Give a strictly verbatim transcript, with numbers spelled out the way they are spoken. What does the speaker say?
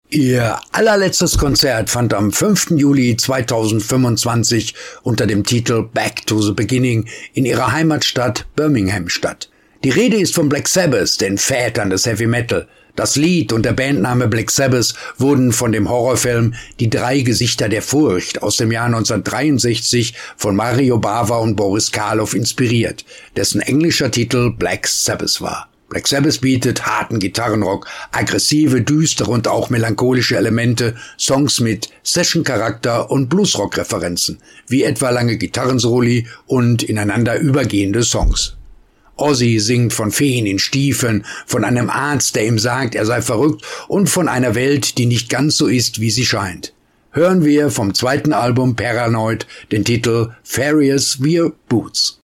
Ihr allerletztes Konzert fand am fünften Juli zweitausendfünfundzwanzig unter dem Titel Back to the Beginning in ihrer Heimatstadt Birmingham statt. Die Rede ist von Black Sabbath, den Vätern des Heavy Metal. Das Lied und der Bandname Black Sabbath wurden von dem Horrorfilm Die drei Gesichter der Furcht aus dem Jahr neunzehnhundertdreiundsechzig von Mario Bava und Boris Karloff inspiriert, dessen englischer Titel Black Sabbath war. Black Sabbath bietet harten Gitarrenrock, aggressive, düstere und auch melancholische Elemente, Songs mit Session-Charakter und Bluesrock-Referenzen, wie etwa lange Gitarrensoli und ineinander übergehende Songs. Ozzy singt von Feen in Stiefeln, von einem Arzt, der ihm sagt, er sei verrückt, und von einer Welt, die nicht ganz so ist, wie sie scheint. Hören wir vom zweiten Album Paranoid den Titel Furious Wear Boots.